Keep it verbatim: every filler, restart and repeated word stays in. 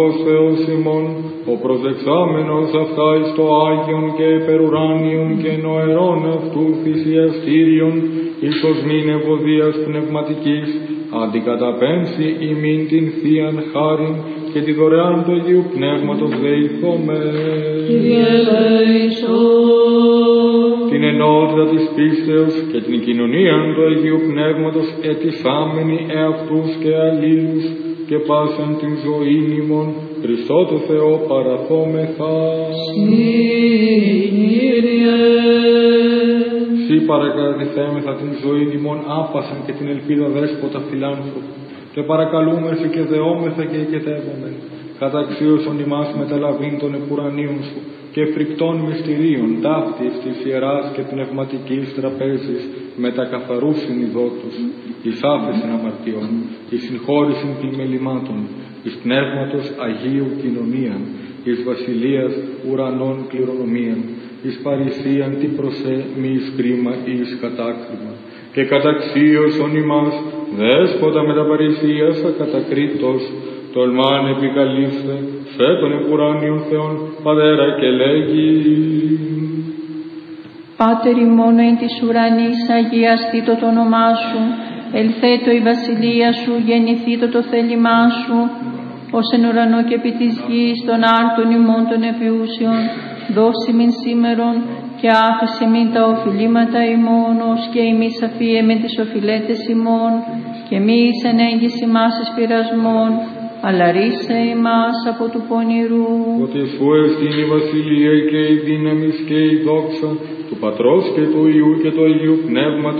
Ο Θεός ημών, ο προσδεξάμενος αυτά εις το Άγιον και υπερουράνιον και νοερών αυτού θυσιαστήριον, εις οσμήν ευωδίας πνευματικής, αντικαταπέμψει ημίν την Θείαν χάριν και τη δωρεάν του Αγίου Πνεύματος δεηθώμε. Κύριε ελέησον. Την ενότητα της πίστεως και την κοινωνία του Αγίου Πνεύματος ετισάμενοι εαυτούς και αλλήλους και πάσαν την ζωή ημών Χριστό το Θεό παραθόμεθα. Κύριε. Συ παρακατηθέμεθα την ζωή ημών άπασαν και την ελπίδα δέσποτα φιλάνθρωπου και παρακαλούμε σε και δεόμεθα και εκετεύομεν καταξίωσον ημάς μεταλαβήν των επουρανίων σου και φρικτών μυστηρίων ταύτης της ιεράς και πνευματικής τραπέζης με τα καθαρούς συνειδότους, εις άφεσιν αμαρτιών, εις συγχώρησιν πλημελημάτων, εις πνεύματος Αγίου κοινωνίαν, εις βασιλείας ουρανών κληρονομίαν, εις παρησίαν τι προσέ μη εις κρίμα ή εις κατάκριμα, και καταξίωσον ημάς δέσποτα με τα παρησίας ακατακρίτως, τολμάν επικαλείστε σε τον επουράνιον Θεόν Πατέρα και λέγει: Πάτερ ημών εν της ουρανής, αγιαστήτω το όνομά σου, ελθέτω η βασιλεία σου, γεννηθήτω το θέλημά σου, ως εν ουρανό και επί της γης, των άρτων ημών των επιούσιων, δώσει μην σήμερον και άφησε μην τα οφειλήματα ημών, ως και ημείς αφίε με τις οφειλέτες ημών, και μη εις ενέγγις ημάς εις πειρασμών, αλλά ρίσε ημάς από του πονηρού. Ότι σου εστίν η βασιλεία και η δύναμις και η δόξα του Πατρός και του Υιού και του Αγίου Πνεύματος